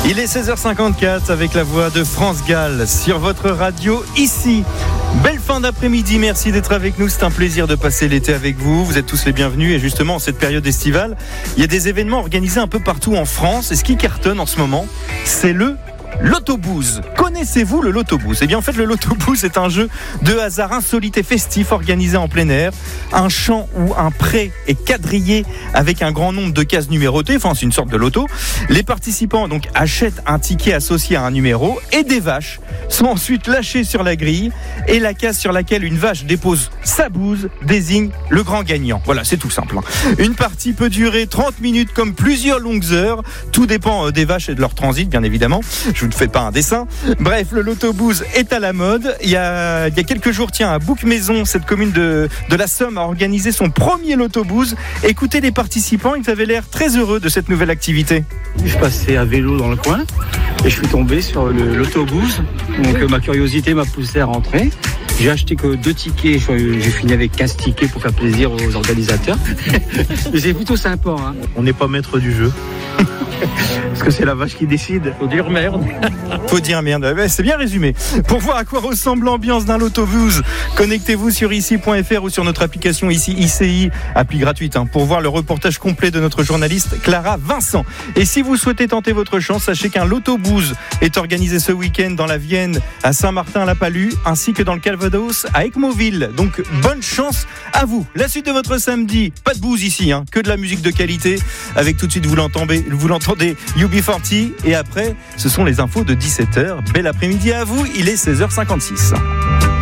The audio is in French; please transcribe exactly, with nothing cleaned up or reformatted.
Il est seize heures cinquante-quatre avec la voix de France Gall sur votre radio ici. Belle fin d'après-midi, merci d'être avec nous, c'est un plaisir de passer l'été avec vous, vous êtes tous les bienvenus et justement en cette période estivale, il y a des événements organisés un peu partout en France et ce qui cartonne en ce moment, c'est le Lotobooz. Connaissez-vous le Lotobooz ? Eh bien en fait le Lotobooz est un jeu de hasard insolite et festif organisé en plein air. Un champ où un pré est quadrillé avec un grand nombre de cases numérotées, enfin c'est une sorte de loto. Les participants donc achètent un ticket associé à un numéro et des vaches sont ensuite lâchées sur la grille et la case sur laquelle une vache dépose sa bouse désigne le grand gagnant. Voilà, c'est tout simple. Une partie peut durer trente minutes comme plusieurs longues heures. Tout dépend des vaches et de leur transit bien évidemment. Je vous ne fais pas un dessin. Bref, le Lotobooz est à la mode. Il y a, il y a quelques jours, tiens, à Bouc-Maison, cette commune de, de la Somme a organisé son premier Lotobooz. Écoutez les participants, ils avaient l'air très heureux de cette nouvelle activité. Je passais à vélo dans le coin et je suis tombé sur le Lotobooz. Donc ma curiosité m'a poussé à rentrer. J'ai acheté que deux tickets, j'ai fini avec quinze tickets pour faire plaisir aux organisateurs. Mais c'est plutôt sympa. Hein. On n'est pas maître du jeu. Parce que c'est la vache qui décide. Faut dire merde. Faut dire merde. C'est bien résumé. Pour voir à quoi ressemble l'ambiance d'un Lotobooz, connectez-vous sur ici point f r ou sur notre application ici I C I, appli gratuite, hein, pour voir le reportage complet de notre journaliste Clara Vincent. Et si vous souhaitez tenter votre chance, sachez qu'un Lotobooz est organisé ce week-end dans la Vienne, à Saint-Martin-la-Palu, ainsi que dans le Calvados, à Ecmoville. Donc bonne chance à vous. La suite de votre samedi, pas de bouse ici, hein, que de la musique de qualité. Avec tout de suite, vous l'entendez, vous l'entendez, U B quarante. Et après, ce sont les infos de dix-sept heures. Bel après-midi à vous, il est seize heures cinquante-six.